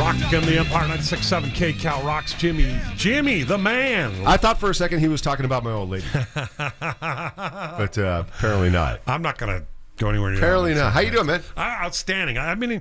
Rockin' the Empire 96.7 K-Cal rocks Jimmy the man. I thought for a second he was talking about my old lady. But apparently not. I'm not going to go anywhere near Apparently that. not. How you doing, man? Outstanding. I mean,